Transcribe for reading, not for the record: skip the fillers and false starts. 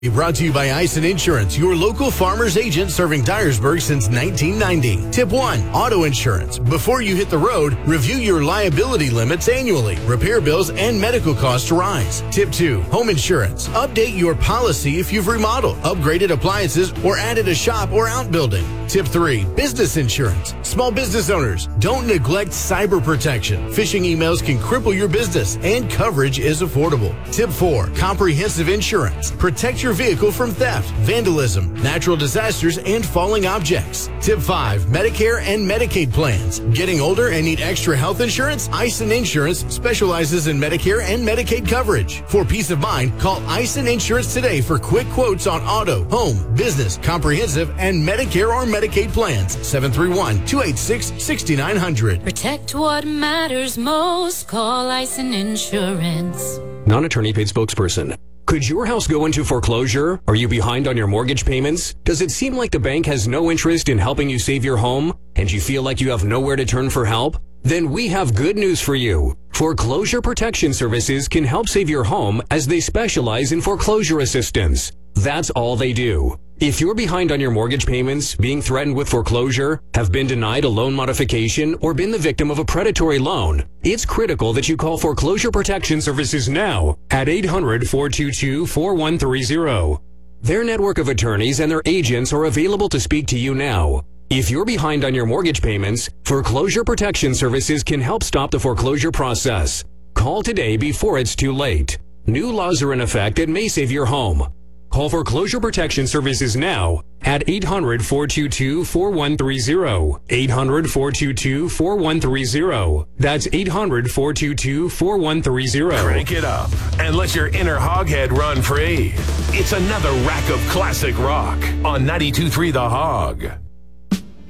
Brought to you by Eisen Insurance, your local farmer's agent serving Dyersburg since 1990. Tip 1, auto insurance. Before you hit the road, review your liability limits annually. Repair bills and medical costs rise. Tip 2, home insurance. Update your policy if you've remodeled, upgraded appliances, or added a shop or outbuilding. Tip 3, business insurance. Small business owners, don't neglect cyber protection. Phishing emails can cripple your business, and coverage is affordable. Tip 4, comprehensive insurance. Protect your vehicle from theft, vandalism, natural disasters, and falling objects. Tip 5, Medicare and Medicaid plans. Getting older and need extra health insurance? Eisen Insurance specializes in Medicare and Medicaid coverage. For peace of mind, call Eisen Insurance today for quick quotes on auto, home, business, comprehensive, and Medicare or Medicaid plans. 731-286-6900. Protect what matters most. Call Eisen Insurance. Non-attorney paid spokesperson. Could your house go into foreclosure? Are you behind on your mortgage payments? Does it seem like the bank has no interest in helping you save your home? And you feel like you have nowhere to turn for help? Then we have good news for you. Foreclosure Protection Services can help save your home as they specialize in foreclosure assistance. That's all they do. If you're behind on your mortgage payments, being threatened with foreclosure, have been denied a loan modification, or been the victim of a predatory loan, it's critical that you call Foreclosure Protection Services now at 800-422-4130. Their network of attorneys and their agents are available to speak to you now. If you're behind on your mortgage payments, Foreclosure Protection Services can help stop the foreclosure process. Call today before it's too late. New laws are in effect that may save your home. Call Foreclosure Protection Services now at 800-422-4130. 800-422-4130. That's 800-422-4130. Crank it up and let your inner hoghead run free. It's another rack of classic rock on 92.3 The Hog.